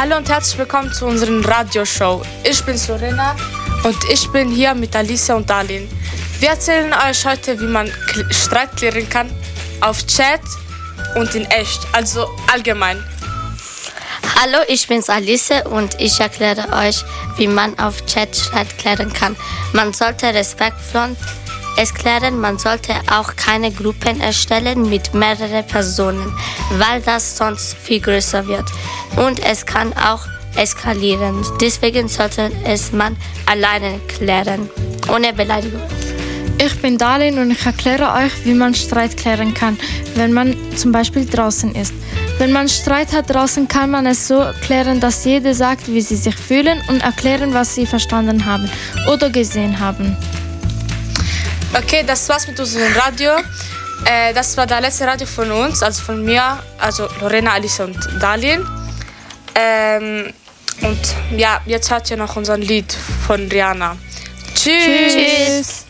Hallo und herzlich willkommen zu unserer Radioshow. Ich bin Lorena und ich bin hier mit Alicia und Darlene. Wir erzählen euch heute, wie man Streit klären kann auf Chat und in echt, also allgemein. Hallo, ich bin's Alice und ich erkläre euch, wie man auf Chat Streit klären kann. Man sollte respektvoll es klären, man sollte auch keine Gruppen erstellen mit mehreren Personen, weil das sonst viel größer wird. Und es kann auch eskalieren. Deswegen sollte es man alleine klären, ohne Beleidigung. Ich bin Darlene und ich erkläre euch, wie man Streit klären kann, wenn man zum Beispiel draußen ist. Wenn man Streit hat draußen, kann man es so klären, dass jeder sagt, wie sie sich fühlen und erklären, was sie verstanden haben oder gesehen haben. Okay, das war's mit unserem Radio. Das war der letzte Radio von uns, also von mir, also Lorena, Alice und Darlene. Und ja, jetzt hört ihr noch unser Lied von Rihanna. Tschüss! Tschüss.